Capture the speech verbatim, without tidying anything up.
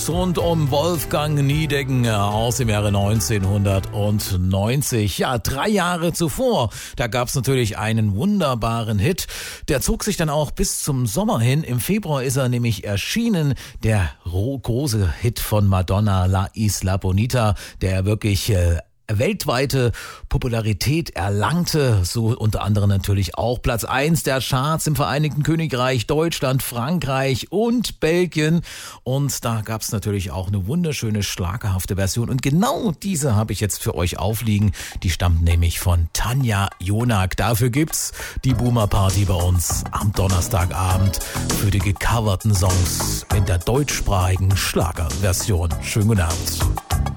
Songs rund um Wolfgang Niedecken aus dem Jahre neunzehnhundertneunzig. Ja, drei Jahre zuvor, da gab's natürlich einen wunderbaren Hit. Der zog sich dann auch bis zum Sommer hin. Im Februar ist er nämlich erschienen, der große Hit von Madonna, La Isla Bonita, der wirklich äh, weltweite Popularität erlangte, so unter anderem natürlich auch Platz eins der Charts im Vereinigten Königreich, Deutschland, Frankreich und Belgien. Und da gab es natürlich auch eine wunderschöne, schlagerhafte Version. Und genau diese habe ich jetzt für euch aufliegen. Die stammt nämlich von Tanja Jonak. Dafür gibt's die Boomer Party bei uns am Donnerstagabend für die gecoverten Songs in der deutschsprachigen Schlagerversion. Schönen guten Abend.